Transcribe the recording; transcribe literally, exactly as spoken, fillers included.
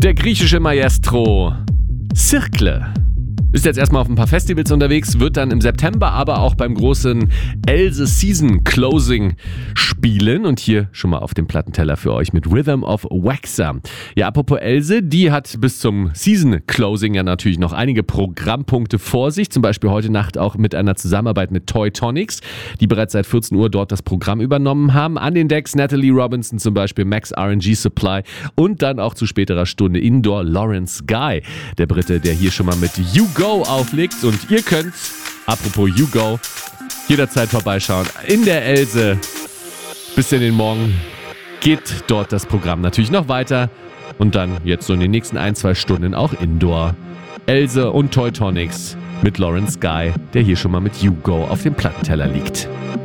Der griechische Maestro Circle ist jetzt erstmal auf ein paar Festivals unterwegs, wird dann im September aber auch beim großen Else Season Closing spielen und hier schon mal auf dem Plattenteller für euch mit Rhythm of Waxer. Ja, apropos Else, die hat bis zum Season Closing ja natürlich noch einige Programmpunkte vor sich, zum Beispiel heute Nacht auch mit einer Zusammenarbeit mit Toy Tonics, die bereits seit vierzehn Uhr dort das Programm übernommen haben. An den Decks Natalie Robinson zum Beispiel, Max R and G Supply und dann auch zu späterer Stunde Indoor Lawrence Guy, der Brite, der hier schon mal mit You Go auflegt und ihr könnt, apropos You Go, jederzeit vorbeischauen. In der Else bis in den Morgen geht dort das Programm natürlich noch weiter und dann jetzt so in den nächsten ein, zwei Stunden auch Indoor. Else und Toy Tonics mit Lawrence Guy, der hier schon mal mit You Go auf dem Plattenteller liegt.